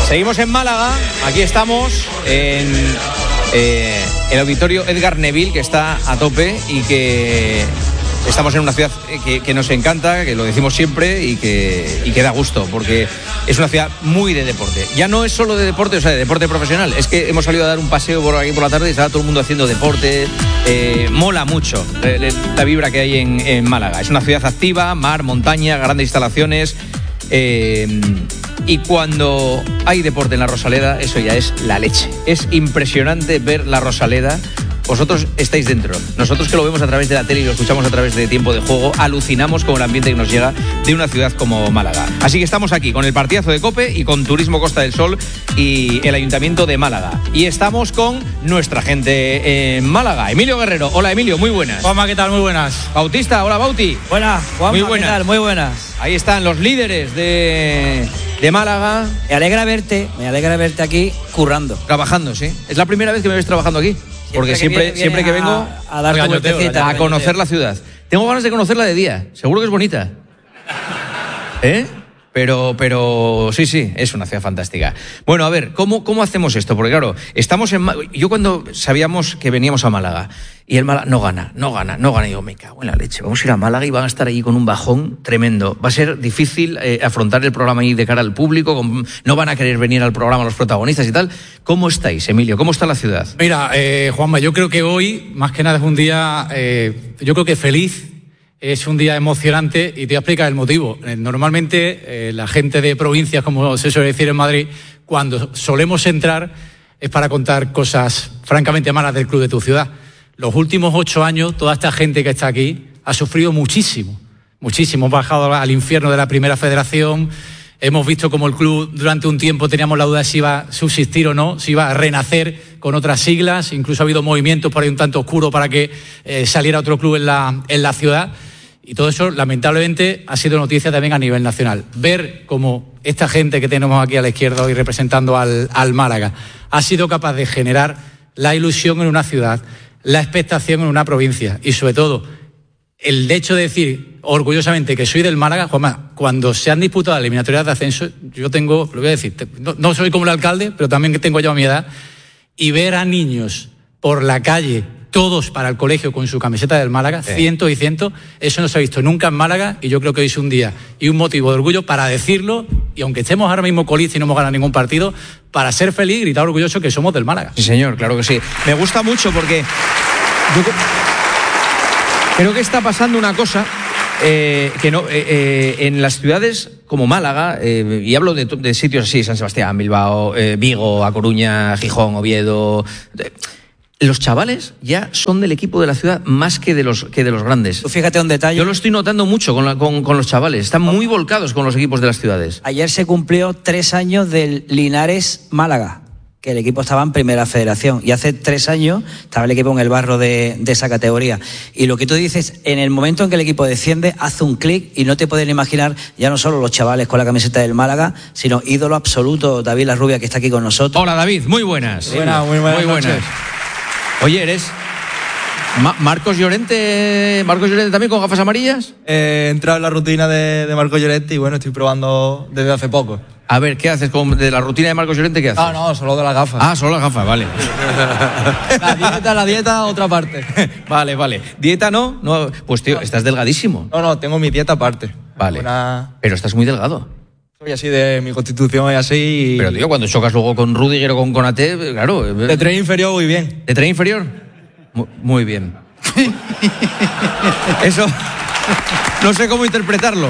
Seguimos en Málaga, aquí estamos en el auditorio Edgar Neville, que está a tope y que estamos en una ciudad que nos encanta, que lo decimos siempre y que da gusto, porque es una ciudad muy de deporte. Ya no es solo de deporte, o sea, de deporte profesional, es que hemos salido a dar un paseo por aquí por la tarde y está todo el mundo haciendo deporte. Mola mucho la vibra que hay en Málaga. Es una ciudad activa, mar, montaña, grandes instalaciones. Y cuando hay deporte en la Rosaleda, eso ya es la leche. Es impresionante ver la Rosaleda. Vosotros estáis dentro. Nosotros, que lo vemos a través de la tele y lo escuchamos a través de Tiempo de Juego, alucinamos con el ambiente que nos llega de una ciudad como Málaga. Así que estamos aquí con el partidazo de COPE y con Turismo Costa del Sol y el Ayuntamiento de Málaga. Y estamos con nuestra gente en Málaga. Emilio Guerrero. Hola, Emilio, muy buenas. Juanma, ¿qué tal? Muy buenas. Bautista, hola, Bauti. Buenas, Juanma, muy buenas. ¿qué tal? Muy buenas. Ahí están los líderes de Málaga. Me alegra verte aquí currando. Trabajando, sí. Es la primera vez que me ves trabajando aquí. Porque siempre que vengo a dar tu vueltecita, a conocer la ciudad. Tengo ganas de conocerla de día. Seguro que es bonita. Pero sí, es una ciudad fantástica. Bueno, a ver, ¿cómo hacemos esto? Porque claro, estamos yo cuando sabíamos que veníamos a Málaga y el Málaga no gana, y digo, me cago en la leche, vamos a ir a Málaga y van a estar ahí con un bajón tremendo. Va a ser difícil afrontar el programa ahí de cara al público, no van a querer venir al programa los protagonistas y tal. ¿Cómo estáis, Emilio? ¿Cómo está la ciudad? Mira, Juanma, yo creo que hoy, más que nada, es un día, yo creo que feliz. Es un día emocionante y te voy a explicar el motivo. Normalmente la gente de provincias, como se suele decir en Madrid, cuando solemos entrar es para contar cosas francamente malas del club de tu ciudad. Los últimos 8 años, toda esta gente que está aquí ha sufrido muchísimo. Hemos bajado al infierno de la Primera Federación. Hemos visto cómo el club durante un tiempo teníamos la duda de si iba a subsistir o no, si iba a renacer con otras siglas. Incluso ha habido movimientos por ahí un tanto oscuros para que saliera otro club en la ciudad. Y todo eso, lamentablemente, ha sido noticia también a nivel nacional. Ver cómo esta gente que tenemos aquí a la izquierda hoy representando al Málaga ha sido capaz de generar la ilusión en una ciudad, la expectación en una provincia y, sobre todo, el hecho de decir orgullosamente que soy del Málaga. Juanma, cuando se han disputado las eliminatorias de ascenso, yo tengo, lo voy a decir, no soy como el alcalde, pero también que tengo yo a mi edad, y ver a niños por la calle, todos para el colegio con su camiseta del Málaga, cientos y cientos, eso no se ha visto nunca en Málaga y yo creo que hoy es un día y un motivo de orgullo para decirlo, y aunque estemos ahora mismo colistas y no hemos ganado ningún partido, para ser feliz y gritar orgulloso que somos del Málaga. Sí, señor, claro que sí. Me gusta mucho porque yo creo que está pasando una cosa que no en las ciudades como Málaga, y hablo de sitios así, San Sebastián, Bilbao, Vigo, A Coruña, Gijón, Oviedo. Los chavales ya son del equipo de la ciudad más que de los grandes. Tú fíjate un detalle. Yo lo estoy notando mucho con los chavales. Están muy volcados con los equipos de las ciudades. Ayer se cumplió 3 años del Linares Málaga, que el equipo estaba en Primera Federación. Y hace 3 años estaba el equipo en el barro de esa categoría. Y lo que tú dices, en el momento en que el equipo desciende, hace un clic y no te pueden imaginar ya no solo los chavales con la camiseta del Málaga, sino ídolo absoluto, David Larrubia, que está aquí con nosotros. Hola, David, muy buenas. Muy buenas. Oye, ¿eres Marcos Llorente también con gafas amarillas? He entrado en la rutina de Marcos Llorente y bueno, estoy probando desde hace poco. A ver, ¿qué haces de la rutina de Marcos Llorente? ¿Qué haces? No, solo de las gafas. Ah, solo las gafas, vale. La dieta, otra parte. Vale. ¿Dieta no? Pues tío, estás delgadísimo. No, tengo mi dieta aparte. Vale. Pero estás muy delgado. Soy así de mi constitución y así. Pero tío, cuando chocas luego con Rudiger o con Konaté, claro. De tren inferior muy bien. ¿De tren inferior? Muy bien. Eso no sé cómo interpretarlo.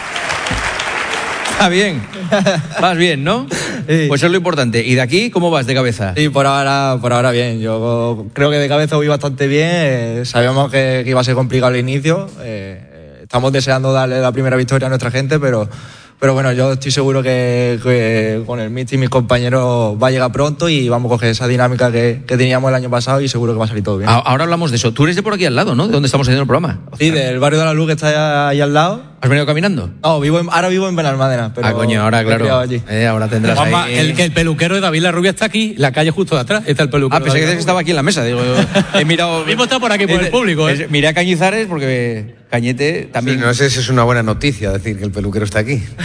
Está bien. Vas bien, ¿no? Sí. Pues es lo importante. ¿Y de aquí cómo vas de cabeza? Sí, por ahora bien. Yo creo que de cabeza voy bastante bien. Sabíamos que iba a ser complicado el inicio. Estamos deseando darle la primera victoria a nuestra gente, pero bueno, yo estoy seguro que con el míster y mis compañeros va a llegar pronto y vamos a coger esa dinámica que teníamos el año pasado y seguro que va a salir todo bien. Ahora hablamos de eso. Tú eres de por aquí al lado, ¿no? ¿De dónde estamos haciendo el programa? Sí, del barrio de la Luz, que está ahí al lado. ¿Has venido caminando? No, ahora vivo en Benalmádena. Pero coño, ahora claro. Ahora tendrás Juanma, ahí... el peluquero de David Larrubia está aquí, la calle justo de atrás, está el peluquero. Pensé que estaba aquí en la mesa. Digo, he mirado... Mismo está por aquí, por el público, ¿eh? Miré a Cañizares porque Cañete también... Sí, no sé si es una buena noticia decir que el peluquero está aquí.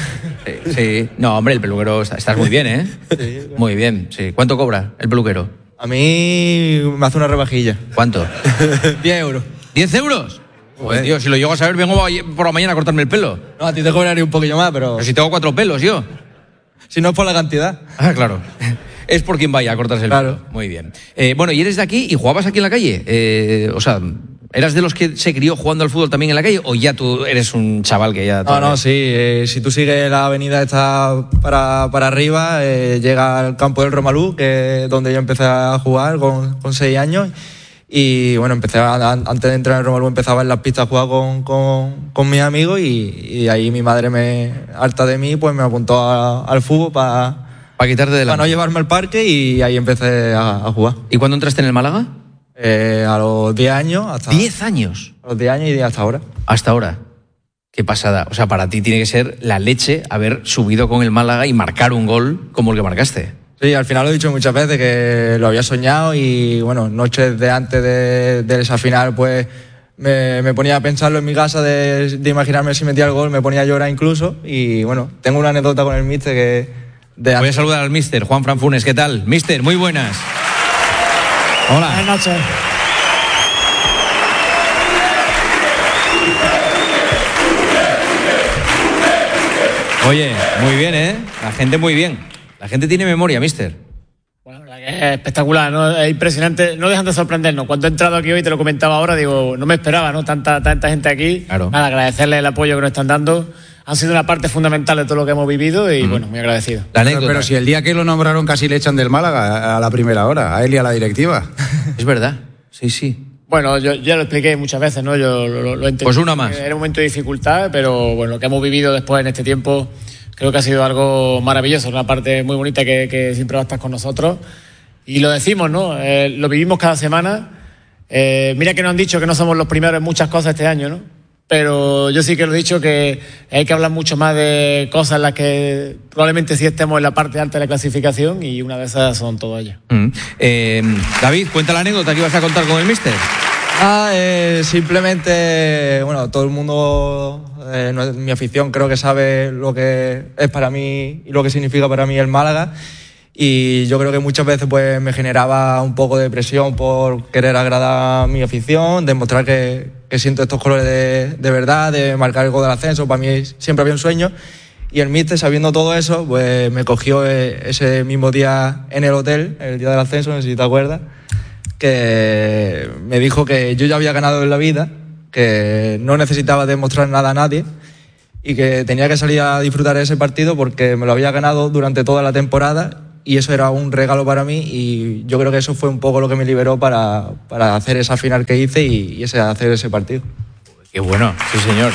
Sí. No, hombre, el peluquero estás muy bien, ¿eh? Sí. Muy bien, sí. ¿Cuánto cobra el peluquero? A mí me hace una rebajilla. ¿Cuánto? 10 euros. ¿10 euros? Joder, tío, si lo llego a saber, vengo por la mañana a cortarme el pelo. No, a ti te cobraría un poquillo más, pero si tengo 4 pelos, yo. Si no es por la cantidad. Ah, claro. Es por quien vaya a cortarse el pelo. Muy bien. Bueno, ¿y eres de aquí y jugabas aquí en la calle? O sea, ¿eras de los que se crió jugando al fútbol también en la calle o ya tú eres un chaval que ya... No, sí. Si tú sigues la avenida esta para arriba, llega al campo del Romalú, que es donde yo empecé a jugar con 6 años. Y bueno, antes de entrar en el Romalú empezaba en las pistas a jugar con mis amigos y ahí mi madre, harta de mí, pues me apuntó al fútbol para quitarte de la... Para no llevarme al parque y ahí empecé a jugar. ¿Y cuándo entraste en el Málaga? A los 10 años. ¿10 años? A los 10 años y hasta ahora. Hasta ahora. Qué pasada. O sea, para ti tiene que ser la leche haber subido con el Málaga y marcar un gol como el que marcaste. Sí, al final lo he dicho muchas veces que lo había soñado y bueno, noches de antes de esa final pues me ponía a pensarlo en mi casa de imaginarme si metía el gol, me ponía a llorar incluso y bueno, tengo una anécdota con el míster que... Voy a saludar al míster, Juan Fran Funes, ¿qué tal? Míster, muy buenas. Hola. Buenas noches. Oye, muy bien, ¿eh? La gente muy bien. La gente tiene memoria, míster. Bueno, la verdad que es espectacular, ¿no? Es impresionante. No dejan de sorprendernos. Cuando he entrado aquí hoy, te lo comentaba ahora, digo, no me esperaba, ¿no? Tanta gente aquí. Claro. Nada, agradecerles el apoyo que nos están dando. Han sido una parte fundamental de todo lo que hemos vivido y, bueno, muy agradecido. Pero si el día que lo nombraron casi le echan del Málaga a la primera hora, a él y a la directiva. Es verdad, sí. Bueno, yo ya lo expliqué muchas veces, ¿no? Yo lo entendí. Pues una más. Era un momento de dificultad, pero bueno, lo que hemos vivido después en este tiempo creo que ha sido algo maravilloso, una parte muy bonita que siempre va a estar con nosotros. Y lo decimos, ¿no? Lo vivimos cada semana. Mira que nos han dicho que no somos los primeros en muchas cosas este año, ¿no? Pero yo sí que lo he dicho que hay que hablar mucho más de cosas en las que probablemente sí estemos en la parte alta de la clasificación y una de esas son todas ellas. David, cuenta la anécdota que ibas a contar con el míster. Simplemente, bueno, todo el mundo, mi afición creo que sabe lo que es para mí y lo que significa para mí el Málaga. Y yo creo que muchas veces pues me generaba un poco de presión por querer agradar a mi afición, demostrar que siento estos colores de verdad, de marcar el gol del ascenso. Para mí siempre había un sueño. Y el míster, sabiendo todo eso, pues me cogió ese mismo día en el hotel, el día del ascenso, no sé si te acuerdas, que me dijo que yo ya había ganado en la vida, que no necesitaba demostrar nada a nadie y que tenía que salir a disfrutar de ese partido porque me lo había ganado durante toda la temporada. Y eso era un regalo para mí y yo creo que eso fue un poco lo que me liberó para hacer esa final que hice y hacer ese partido. Qué bueno, sí señor.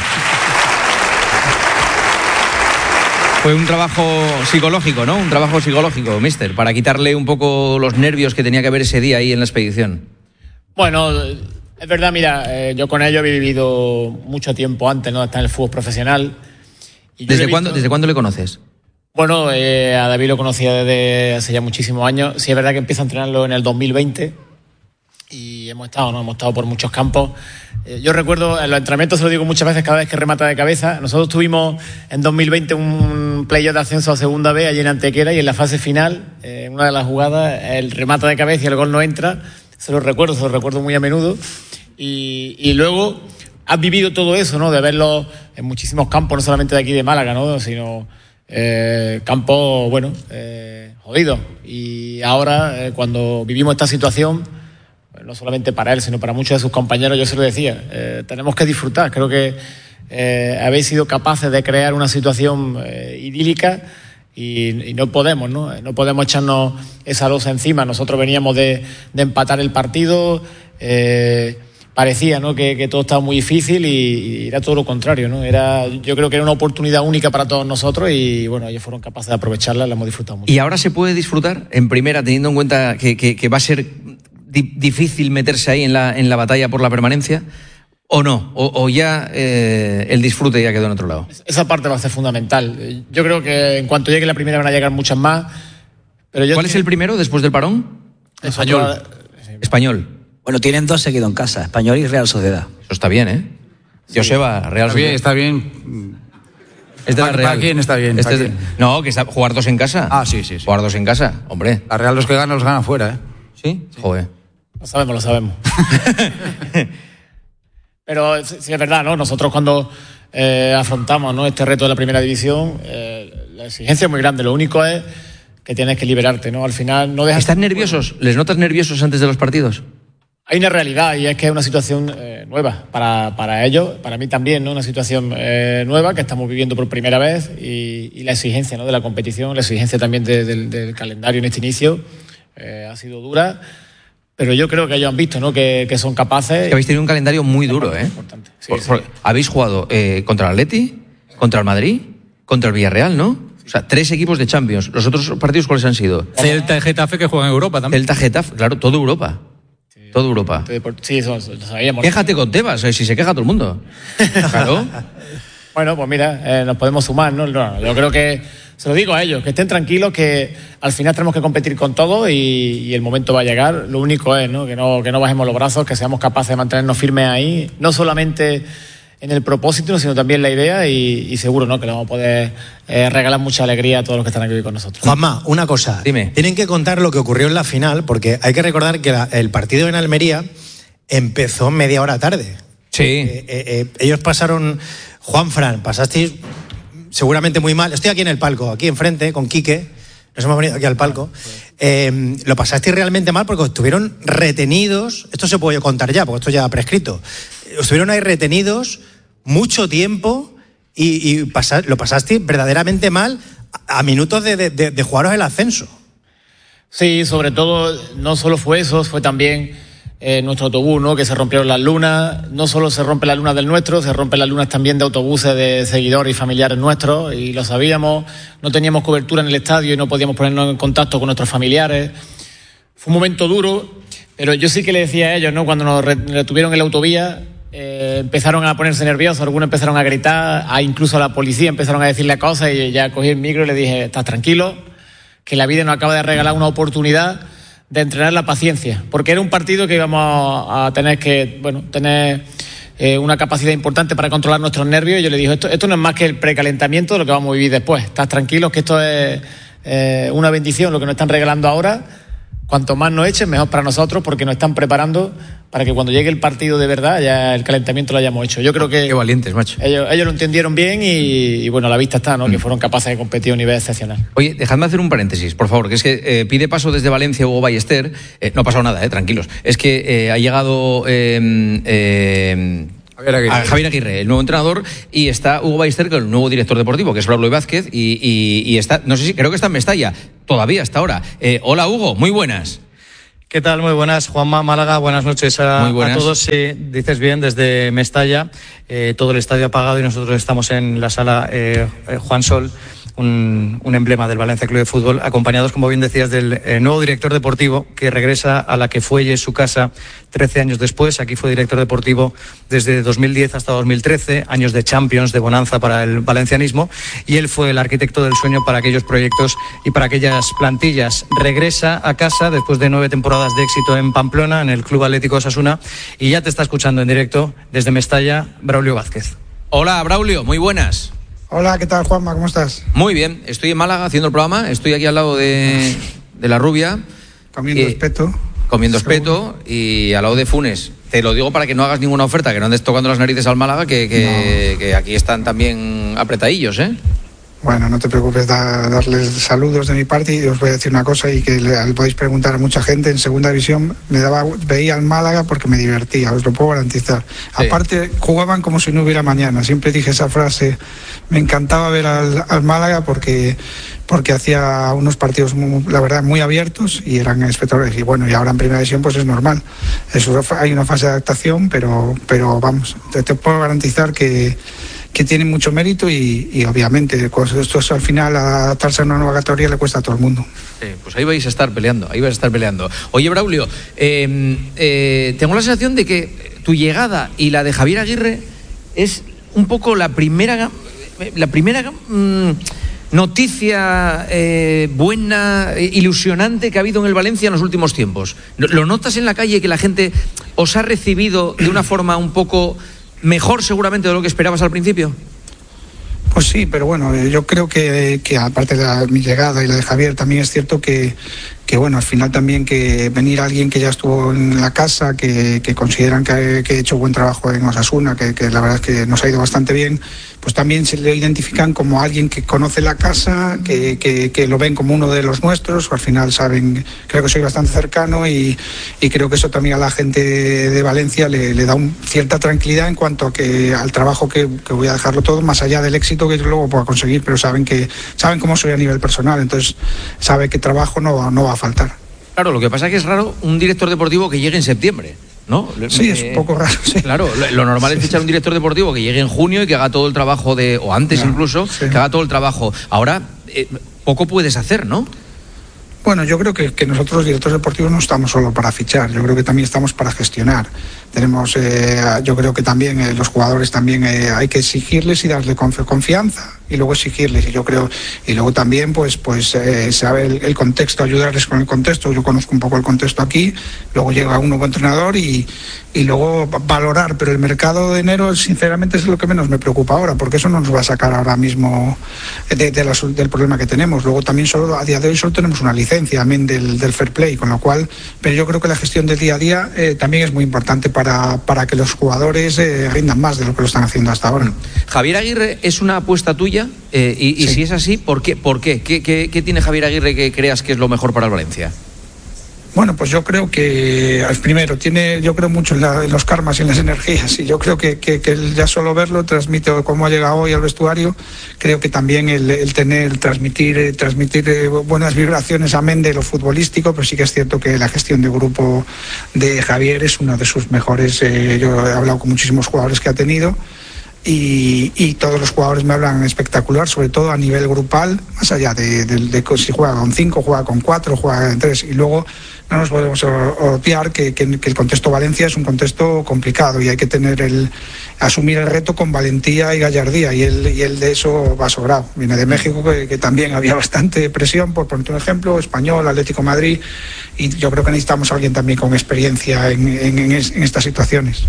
Fue un trabajo psicológico, ¿no? Un trabajo psicológico, míster, para quitarle un poco los nervios que tenía que haber ese día ahí en la expedición. Bueno, es verdad, mira, yo con ello he vivido mucho tiempo antes, ¿no? Hasta en el fútbol profesional. Y ¿Desde cuándo le conoces? Bueno, a David lo conocía desde hace ya muchísimos años. Sí es verdad que empieza a entrenarlo en el 2020 y hemos estado por muchos campos. Yo recuerdo, en los entrenamientos se lo digo muchas veces cada vez que remata de cabeza. Nosotros tuvimos en 2020 un playoff de ascenso a segunda B allí en Antequera y en la fase final, una de las jugadas, el remata de cabeza y el gol no entra. Se lo recuerdo muy a menudo. Y luego has vivido todo eso, ¿no? De verlo en muchísimos campos, no solamente de aquí de Málaga, ¿no? Sino... campo, bueno, jodido. Y ahora, cuando vivimos esta situación, no solamente para él, sino para muchos de sus compañeros, yo se lo decía, tenemos que disfrutar. Creo que habéis sido capaces de crear una situación idílica y no podemos, ¿no? No podemos echarnos esa losa encima. Nosotros veníamos de empatar el partido, parecía, ¿no? que todo estaba muy difícil y era todo lo contrario, ¿no? Yo creo que era una oportunidad única para todos nosotros y bueno, ellos fueron capaces de aprovecharla, la hemos disfrutado mucho. ¿Y ahora se puede disfrutar en primera, teniendo en cuenta que va a ser difícil meterse ahí en la batalla por la permanencia? ¿O no? ¿O ya el disfrute ya quedó en otro lado? Esa parte va a ser fundamental. Yo creo que en cuanto llegue la primera van a llegar muchas más. Pero ¿Cuál es el primero después del parón? Español. Bueno, tienen 2 seguidos en casa, Español y Real Sociedad. Eso está bien, ¿eh? Sí. Joseba, Real Sociedad. Está bien. Es de la Real. ¿Para quién está bien? Este no, que está jugar 2 en casa. Ah, sí. Jugar 2 en casa, hombre. La Real los que ganan los gana fuera, ¿eh? ¿Sí? Joder. Lo sabemos. Pero sí es verdad, ¿no? Nosotros cuando afrontamos, ¿no?, este reto de la primera división, la exigencia es muy grande. Lo único es que tienes que liberarte, ¿no? Al final no dejas... ¿Están nerviosos? ¿Les notas nerviosos antes de los partidos? Hay una realidad y es que es una situación nueva para ellos, para mí también, ¿no? Una situación nueva que estamos viviendo por primera vez y la exigencia, ¿no?, de la competición, la exigencia también del calendario en este inicio ha sido dura, pero yo creo que ellos han visto, ¿no?, que son capaces. Que habéis tenido un calendario muy duro, ¿eh? Importante. Sí. Habéis jugado contra el Atleti, contra el Madrid, contra el Villarreal, ¿no? O sea, 3 equipos de Champions. ¿Los otros partidos cuáles han sido? Celta y Getafe, que juegan en Europa también. Celta, Getafe, claro, toda Europa. Toda Europa. Sí, eso lo sabíamos. Quéjate con Tebas, si se queja todo el mundo. Claro. Bueno, pues mira, nos podemos sumar, ¿no? Yo creo que, se lo digo a ellos, que estén tranquilos, que al final tenemos que competir con todo y el momento va a llegar. Lo único es, ¿no?, que no bajemos los brazos, que seamos capaces de mantenernos firmes ahí, no solamente en el propósito, sino también en la idea y seguro, ¿no?, que le vamos a poder regalar mucha alegría a todos los que están aquí con nosotros. Juanma, una cosa. Dime. Tienen que contar lo que ocurrió en la final, porque hay que recordar que el partido en Almería empezó media hora tarde. Sí. Ellos pasaron... Juanfran, pasasteis seguramente muy mal. Estoy aquí en el palco, aquí enfrente, con Quique. Nos hemos venido aquí al palco. Lo pasasteis realmente mal porque estuvieron retenidos. Esto se puede contar ya, porque esto ya ha prescrito. Estuvieron ahí retenidos mucho tiempo y lo pasasteis verdaderamente mal a minutos de jugaros el ascenso. Sí, sobre todo, no solo fue eso, fue también nuestro autobús, ¿no?, que se rompieron las lunas. No solo se rompe la luna del nuestro, se rompen las lunas también de autobuses de seguidores y familiares nuestros, y lo sabíamos. No teníamos cobertura en el estadio y no podíamos ponernos en contacto con nuestros familiares. Fue un momento duro, pero yo sí que le decía a ellos, ¿no?, cuando nos retuvieron en la autovía, empezaron a ponerse nerviosos, algunos empezaron a gritar, incluso a la policía empezaron a decirle cosas, y ya cogí el micro y le dije: estás tranquilo, que la vida nos acaba de regalar una oportunidad de entrenar la paciencia, porque era un partido que íbamos a tener que, tener una capacidad importante para controlar nuestros nervios, y yo le dije: esto no es más que el precalentamiento de lo que vamos a vivir después. Estás tranquilos, que esto es una bendición lo que nos están regalando ahora. Cuanto más nos echen, mejor para nosotros, porque nos están preparando para que cuando llegue el partido de verdad ya el calentamiento lo hayamos hecho. Yo creo que... Qué valientes, macho. Ellos lo entendieron bien y bueno, a la vista está, ¿no?, que fueron capaces de competir a un nivel excepcional. Oye, dejadme hacer un paréntesis, por favor, que es que pide paso desde Valencia Hugo Ballester. No ha pasado nada, tranquilos. Es que ha llegado... a Javier Aguirre, el nuevo entrenador, y está Hugo Ballester, que es el nuevo director deportivo, que es Braulio Vázquez, y está, no sé si, creo que está en Mestalla, todavía hasta ahora. Hola Hugo, muy buenas. ¿Qué tal? Muy buenas, Juanma, Málaga, buenas noches a todos. Sí, dices bien, desde Mestalla, todo el estadio apagado y nosotros estamos en la sala Juan Sol, un emblema del Valencia Club de Fútbol, acompañados, como bien decías, del nuevo director deportivo que regresa a la que fue y es su casa 13 años después. Aquí fue director deportivo desde 2010 hasta 2013, años de Champions, de bonanza para el valencianismo, y él fue el arquitecto del sueño para aquellos proyectos y para aquellas plantillas. Regresa a casa después de 9 temporadas de éxito en Pamplona, en el Club Atlético Osasuna, y ya te está escuchando en directo desde Mestalla, Braulio Vázquez. Hola Braulio, muy buenas. Hola, ¿qué tal, Juanma? ¿Cómo estás? Muy bien, estoy en Málaga haciendo el programa, estoy aquí al lado de la Rubia. Comiendo espeto. Comiendo espeto y al lado de Funes. Te lo digo para que no hagas ninguna oferta, que no andes tocando las narices al Málaga, que aquí están también apretadillos, ¿eh? Bueno, no te preocupes, darles saludos de mi parte, y os voy a decir una cosa y que le podéis preguntar a mucha gente. En segunda división veía al Málaga porque me divertía, os lo puedo garantizar. Sí. Aparte, jugaban como si no hubiera mañana. Siempre dije esa frase. Me encantaba ver al Málaga porque hacía unos partidos, la verdad, muy abiertos y eran espectaculares. Y bueno, y ahora en primera división pues es normal. Hay una fase de adaptación, pero vamos, te puedo garantizar que tiene mucho mérito y obviamente esto es, al final, adaptarse a una nueva categoría le cuesta a todo el mundo. Sí, pues ahí vais a estar peleando, Oye, Braulio, tengo la sensación de que tu llegada y la de Javier Aguirre es un poco la primera noticia buena, ilusionante que ha habido en el Valencia en los últimos tiempos. ¿Lo notas en la calle, que la gente os ha recibido de una forma un poco mejor seguramente de lo que esperabas al principio? Pues sí, pero bueno, yo creo que aparte de mi llegada y la de Javier, también es cierto que bueno, al final también que venir alguien que ya estuvo en la casa, que consideran que he hecho buen trabajo en Osasuna, que la verdad es que nos ha ido bastante bien, pues también se le identifican como alguien que conoce la casa, que lo ven como uno de los nuestros, al final saben, creo que soy bastante cercano y creo que eso también a la gente de Valencia le da cierta tranquilidad en cuanto a al trabajo que voy a dejarlo todo, más allá del éxito que yo luego pueda conseguir, pero saben cómo soy a nivel personal, entonces sabe que trabajo no va a faltar. Claro, lo que pasa es que es raro un director deportivo que llegue en septiembre, ¿no? Sí, es un poco raro, sí. Claro, lo normal es fichar un director deportivo que llegue en junio y que haga todo el trabajo o antes incluso, que haga todo el trabajo. Ahora, poco puedes hacer, ¿no? Bueno, yo creo que nosotros los directores deportivos no estamos solo para fichar, yo creo que también estamos para gestionar. Tenemos, yo creo que también los jugadores también hay que exigirles y darle confianza y luego exigirles. Y yo creo, y luego también pues saber el contexto, ayudarles con el contexto. Yo conozco un poco el contexto aquí, luego llega un nuevo entrenador y luego valorar, pero el mercado de enero sinceramente es lo que menos me preocupa ahora, porque eso no nos va a sacar ahora mismo del problema que tenemos. Luego también a día de hoy solo tenemos una licencia también del fair play, con lo cual, pero yo creo que la gestión del día a día también es muy importante para que los jugadores rindan más de lo que lo están haciendo hasta ahora. Javier Aguirre es una apuesta tuya y sí. Si es así, ¿por qué? ¿Qué tiene Javier Aguirre que creas que es lo mejor para el Valencia? Bueno, pues yo creo que primero yo creo mucho en los karmas y en las energías, y yo creo que ya solo verlo transmite cómo ha llegado hoy al vestuario. Creo que también el transmitir buenas vibraciones, amén de lo futbolístico, pero sí que es cierto que la gestión de grupo de Javier es una de sus mejores. Yo he hablado con muchísimos jugadores que ha tenido y todos los jugadores me hablan espectacular, sobre todo a nivel grupal, más allá de si juega con 5, juega con 4, juega con 3, y luego no nos podemos obviar que el contexto Valencia es un contexto complicado y hay que asumir el reto con valentía y gallardía, y él de eso va sobrado. Viene de México, que también había bastante presión, por poner un ejemplo, Español, Atlético Madrid, y yo creo que necesitamos a alguien también con experiencia en estas situaciones.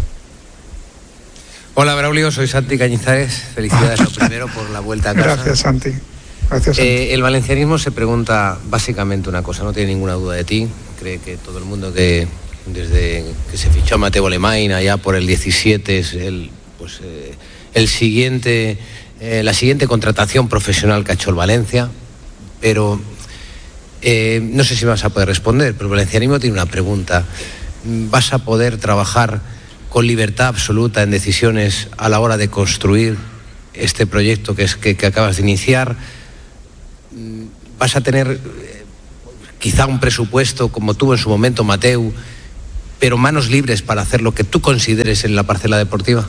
Hola Braulio, soy Santi Cañizares. Felicidades lo primero por la vuelta a casa. Gracias, Santi. El valencianismo se pregunta básicamente una cosa, no tiene ninguna duda de ti. Cree que todo el mundo que desde que se fichó a Mateo Alemany allá por el 17 es la siguiente contratación profesional que ha hecho el Valencia. Pero no sé si vas a poder responder, pero el valencianismo tiene una pregunta. ¿Vas a poder trabajar con libertad absoluta en decisiones a la hora de construir este proyecto que acabas de iniciar? ¿Vas a tener quizá un presupuesto como tuvo en su momento Mateu, pero manos libres para hacer lo que tú consideres en la parcela deportiva?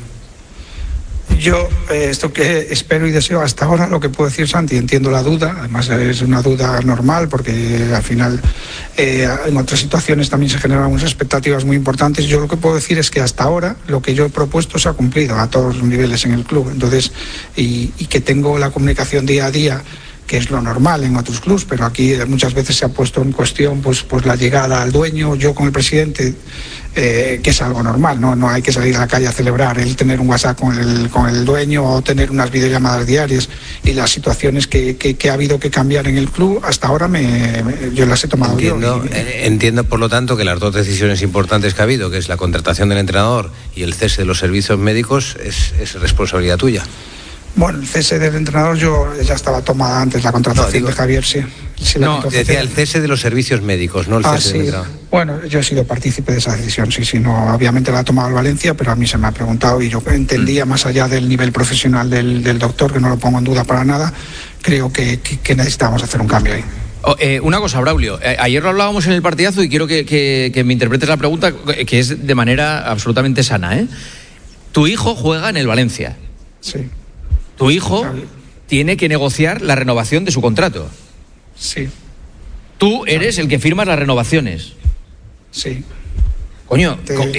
Yo, esto que espero y deseo hasta ahora, lo que puedo decir, Santi, entiendo la duda, además es una duda normal, porque al final en otras situaciones también se generan unas expectativas muy importantes. Yo lo que puedo decir es que hasta ahora lo que yo he propuesto se ha cumplido a todos los niveles en el club, entonces, y que tengo la comunicación día a día, que es lo normal en otros clubs, pero aquí muchas veces se ha puesto en cuestión pues la llegada al dueño, yo con el presidente, que es algo normal, no hay que salir a la calle a celebrar el tener un WhatsApp con el dueño o tener unas videollamadas diarias, y las situaciones que ha habido que cambiar en el club hasta ahora yo las he tomado. Entiendo por lo tanto que las dos decisiones importantes que ha habido, que es la contratación del entrenador y el cese de los servicios médicos, es responsabilidad tuya. Bueno, el cese del entrenador ya estaba tomada antes, la contratación de Javier, sí. Decía el cese de los servicios médicos, no el cese del entrenador. Bueno, yo he sido partícipe de esa decisión, sí, no, obviamente la ha tomado el Valencia, pero a mí se me ha preguntado y yo entendía, más allá del nivel profesional del doctor, que no lo pongo en duda para nada, creo que necesitábamos hacer un cambio ahí. Una cosa, Braulio, ayer lo hablábamos en el partidazo y quiero que me interpretes la pregunta, que es de manera absolutamente sana, ¿eh? Tu hijo juega en el Valencia. Sí. Tu hijo tiene que negociar la renovación de su contrato. Sí. Tú eres el que firmas las renovaciones. Sí. Coño,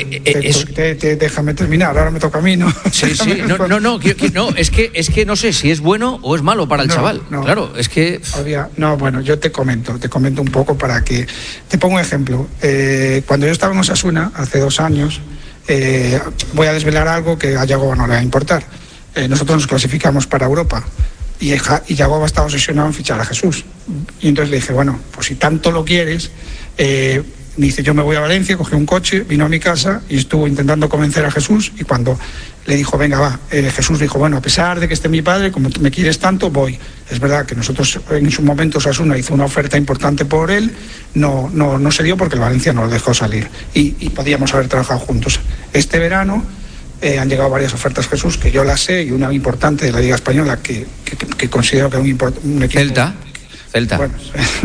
déjame terminar, ahora me toca a mí, ¿no? Sí. No, es que no sé si es bueno o es malo para el chaval. No. Claro, es que... bueno, yo te comento un poco para que... Te pongo un ejemplo. Cuando yo estaba en Osasuna, hace 2 años, voy a desvelar algo que a Yago no le va a importar. nosotros nos clasificamos para Europa y Yagoba estaba obsesionado en fichar a Jesús. Y entonces le dije, bueno, pues si tanto lo quieres, me dice, yo me voy a Valencia, cogí un coche, vino a mi casa y estuvo intentando convencer a Jesús, y cuando le dijo, venga, va, Jesús dijo, bueno, a pesar de que esté mi padre, como me quieres tanto, voy. Es verdad que nosotros en su momento Osasuna hizo una oferta importante por él, no se dio porque el Valencia no lo dejó salir y podíamos haber trabajado juntos. Este verano han llegado varias ofertas, Jesús, que yo las sé, y una importante de la Liga Española que considero que es un equipo... Celta. Bueno,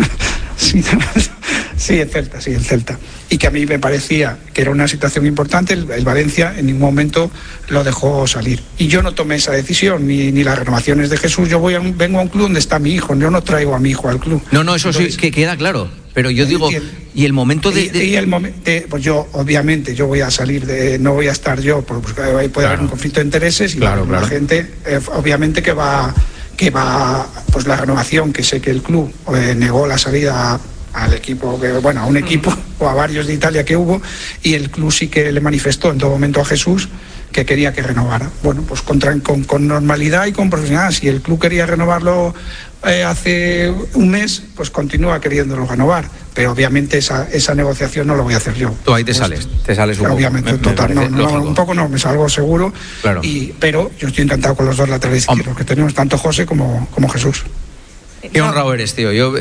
sí, el Celta. Y que a mí me parecía que era una situación importante, el Valencia en ningún momento lo dejó salir. Y yo no tomé esa decisión, ni las renovaciones de Jesús. Yo vengo a un club donde está mi hijo, yo no traigo a mi hijo al club. No, eso entonces, sí que queda claro. Pero yo digo, y el momento pues yo, obviamente, yo voy a salir no voy a estar yo, porque ahí puede haber un conflicto de intereses, y la gente, obviamente que va, pues la renovación, que sé que el club negó la salida al equipo, a un equipo o a varios de Italia que hubo, y el club sí que le manifestó en todo momento a Jesús que quería que renovara. Bueno, pues con normalidad y con profesionalidad. Si el club quería renovarlo hace un mes, pues continúa queriéndolo renovar, pero obviamente esa negociación no lo voy a hacer yo. Tú ahí te sales un poco. Obviamente, un poco no, me salgo seguro, claro. Pero yo estoy encantado con los dos laterales izquierdos que tenemos, tanto José como Jesús. Qué honrado eres, tío. Yo,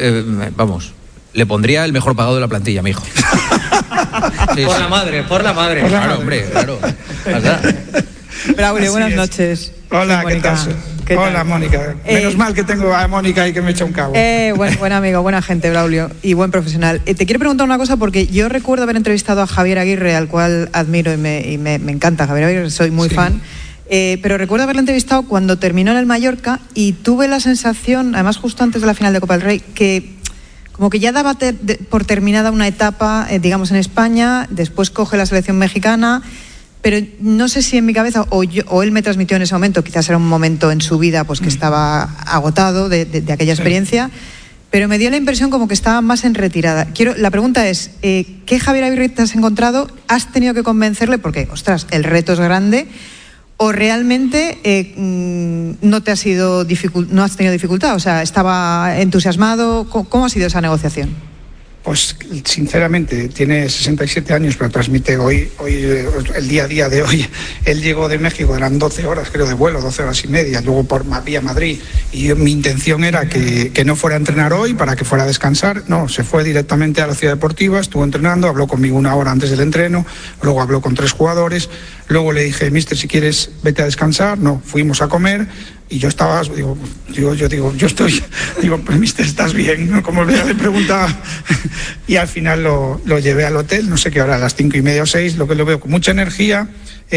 le pondría el mejor pagado de la plantilla a mi hijo. Sí, por la madre. Claro, hombre, claro. Braulio, buenas noches. Hola, ¿qué tal? Hola, Mónica. Menos mal que tengo a Mónica ahí que me echa un cabo. Buen amigo, buena gente, Braulio, y buen profesional. Te quiero preguntar una cosa, porque yo recuerdo haber entrevistado a Javier Aguirre, al cual admiro y me encanta Javier Aguirre, soy muy fan. Pero recuerdo haberle entrevistado cuando terminó en el Mallorca, y tuve la sensación, además justo antes de la final de Copa del Rey, que como que ya daba por terminada una etapa, digamos, en España, después coge la selección mexicana, pero no sé si en mi cabeza, o él me transmitió en ese momento, quizás era un momento en su vida pues que estaba agotado de aquella experiencia, pero me dio la impresión como que estaba más en retirada. La pregunta es, ¿qué Javier Aguirre te has encontrado? ¿Has tenido que convencerle? Porque, ostras, el reto es grande. ¿O realmente no has tenido dificultad? O sea, ¿estaba entusiasmado? ¿Cómo ha sido esa negociación? Pues sinceramente, tiene 67 años, pero transmite hoy el día a día de hoy. Él llegó de México, eran 12 horas creo de vuelo, 12 horas y media, luego vía Madrid, y mi intención era que no fuera a entrenar hoy para que fuera a descansar. No, se fue directamente a la ciudad deportiva, estuvo entrenando, habló conmigo una hora antes del entreno, luego habló con 3 jugadores, luego le dije, mister, si quieres vete a descansar. No, fuimos a comer. Y yo estaba, pues mister, ¿estás bien? ¿No? Como le preguntaba. Y al final lo llevé al hotel, no sé qué hora, a las 5:30 o 6, lo que lo veo con mucha energía.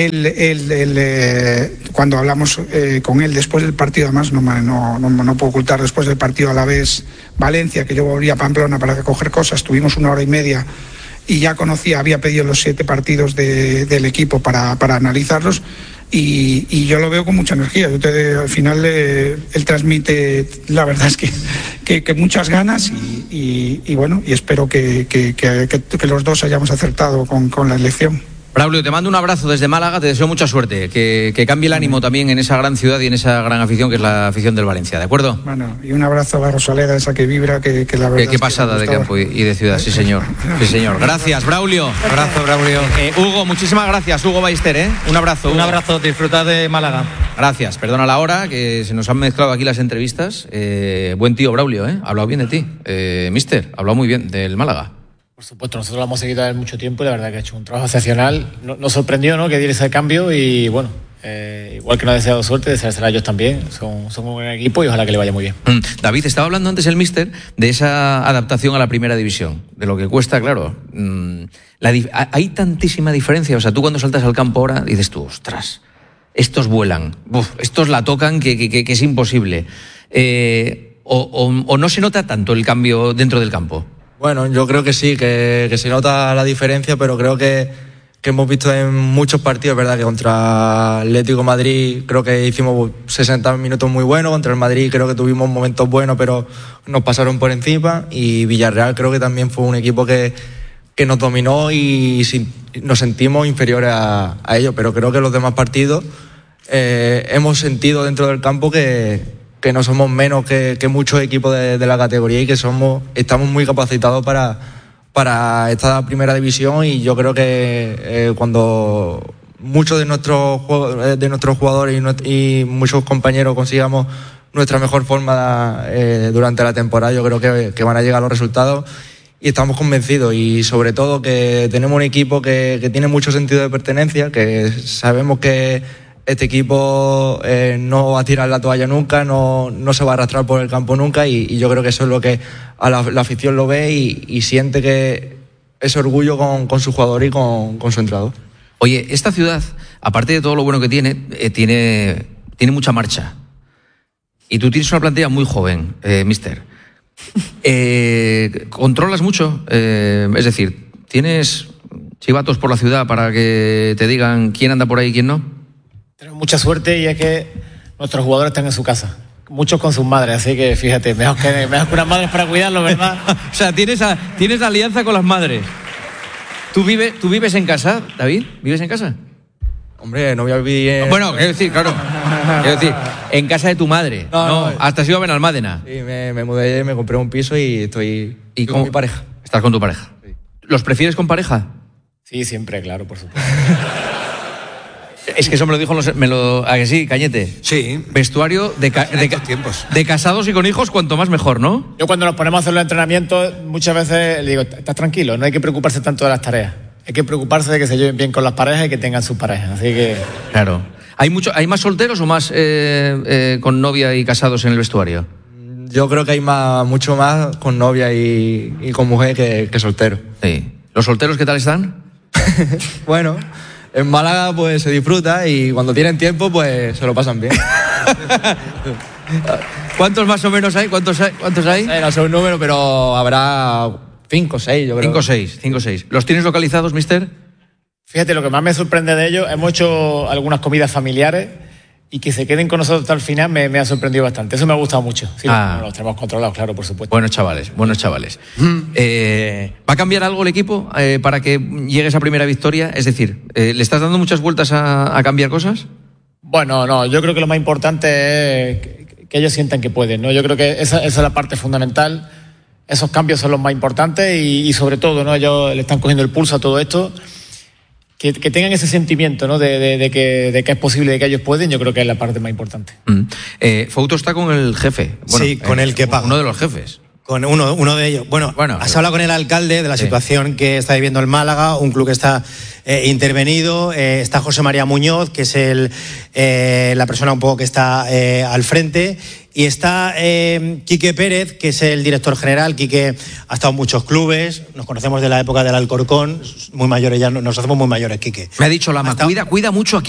Cuando hablamos con él después del partido, además no puedo ocultar, después del partido a la vez Valencia, que yo volví a Pamplona para recoger cosas, tuvimos 1 hora y media, y ya había pedido los 7 partidos del equipo para analizarlos. Y yo lo veo con mucha energía. Al final él transmite, la verdad es que muchas ganas, y bueno, y espero que los dos hayamos acertado con la elección. Braulio, te mando un abrazo desde Málaga, te deseo mucha suerte, que cambie el ánimo también en esa gran ciudad y en esa gran afición que es la afición del Valencia, ¿de acuerdo? Bueno, y un abrazo a la Rosaleda, esa que vibra, que la verdad. Qué pasada de campo y de ciudad, sí señor. Sí señor. Gracias, Braulio. Abrazo, Braulio. Hugo, muchísimas gracias, Hugo Ballester, Un abrazo. Hugo. Un abrazo, disfrutad de Málaga. Gracias, perdona la hora, que se nos han mezclado aquí las entrevistas. Buen tío, Braulio, Ha hablado bien de ti. Mister, ha hablado muy bien del Málaga. Por supuesto, nosotros lo hemos seguido hace mucho tiempo y la verdad que ha hecho un trabajo excepcional. Nos sorprendió, ¿no?, que diera ese cambio, y bueno, igual que nos ha deseado suerte, deseársela a ellos también. Son un buen equipo y ojalá que le vaya muy bien. David, estaba hablando antes el míster de esa adaptación a la primera división, de lo que cuesta, claro. Hay tantísima diferencia. O sea, tú cuando saltas al campo ahora dices tú, ostras, estos vuelan, estos la tocan que es imposible. O no se nota tanto el cambio dentro del campo. Bueno, yo creo que sí, que se nota la diferencia, pero creo que hemos visto en muchos partidos, ¿verdad?, que contra Atlético Madrid creo que hicimos 60 minutos muy buenos, contra el Madrid creo que tuvimos momentos buenos, pero nos pasaron por encima, y Villarreal creo que también fue un equipo que nos dominó y nos sentimos inferiores a ellos, pero creo que los demás partidos hemos sentido dentro del campo que no somos menos que muchos equipos de la categoría y que estamos muy capacitados para esta primera división, y yo creo que cuando muchos de nuestros jugadores y muchos compañeros consigamos nuestra mejor forma durante la temporada, yo creo que van a llegar los resultados, y estamos convencidos, y sobre todo que tenemos un equipo que tiene mucho sentido de pertenencia, que sabemos que este equipo no va a tirar la toalla nunca, no se va a arrastrar por el campo nunca, y yo creo que eso es lo que a la afición lo ve y siente que ese orgullo con su jugador y con su entrenador. Oye, esta ciudad, aparte de todo lo bueno que tiene mucha marcha. Y tú tienes una plantilla muy joven, mister. ¿Controlas mucho? Es decir, ¿tienes chivatos por la ciudad para que te digan quién anda por ahí y quién no? Tenemos mucha suerte, y es que nuestros jugadores están en su casa. Muchos con sus madres, así que fíjate, mejor que unas madres para cuidarlos, ¿verdad? O sea, tienes alianza con las madres. ¿Tú vives en casa, David? ¿Vives en casa? Hombre, no voy a vivir... Bueno, quiero decir, claro. Quiero decir, en casa de tu madre. No, hasta has ido a Benalmádena. Sí, me mudé, me compré un piso y estoy con mi pareja. ¿Estás con tu pareja? Sí. ¿Los prefieres con pareja? Sí, siempre, claro, por supuesto. Es que eso me lo dijo ¿a que sí, Cañete? Sí. Vestuario de casados y con hijos, cuanto más mejor, ¿no? Yo cuando nos ponemos a hacer los entrenamientos, muchas veces le digo, estás tranquilo, no hay que preocuparse tanto de las tareas. Hay que preocuparse de que se lleven bien con las parejas y que tengan sus parejas, así que... Claro. ¿Hay más solteros o más con novia y casados en el vestuario? Yo creo que hay mucho más con novia y con mujer que solteros. Sí. ¿Los solteros qué tal están? Bueno... En Málaga pues se disfruta, y cuando tienen tiempo pues se lo pasan bien. ¿Cuántos más o menos hay? ¿Cuántos hay? No sé un número, pero habrá 5 o 6, yo creo. 5 o 6. ¿Los tienes localizados, mister? Fíjate, lo que más me sorprende de ellos, hemos hecho algunas comidas familiares, y que se queden con nosotros hasta el final me ha sorprendido bastante. Eso me ha gustado mucho. Sí, los tenemos controlados, claro, por supuesto. Buenos chavales. ¿Va a cambiar algo el equipo para que llegue esa primera victoria? Es decir, ¿le estás dando muchas vueltas a cambiar cosas? Bueno, no, yo creo que lo más importante es que ellos sientan que pueden, ¿no? Yo creo que esa es la parte fundamental. Esos cambios son los más importantes, y sobre todo, ¿no? Ellos le están cogiendo el pulso a todo esto. Que tengan ese sentimiento, ¿no? de que es posible, de que ellos pueden, yo creo que es la parte más importante. Fouto está con el jefe. Bueno, sí, con el que paga. Uno de los jefes. Con uno de ellos. Bueno, has hablado con el alcalde de la situación que está viviendo el Málaga, un club que está intervenido. Está José María Muñoz, que es la persona un poco que está al frente. Y está Quique Pérez, que es el director general. Quique ha estado en muchos clubes, nos conocemos de la época del Alcorcón, muy mayores ya, nos hacemos muy mayores, Quique. Me ha dicho Lama, cuida mucho aquí.